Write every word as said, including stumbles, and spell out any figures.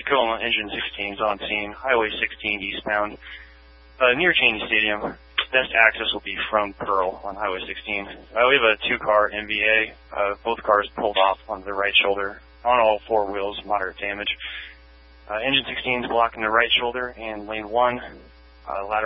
Tacoma, engine sixteen is on scene, Highway sixteen eastbound, uh, near Cheney Stadium. Best access will be from Pearl on Highway sixteen. Uh, we have a two-car M V A. Uh, both cars pulled off on the right shoulder. On all four wheels, moderate damage. Uh, engine sixteen is blocking the right shoulder and lane one. Uh, lateral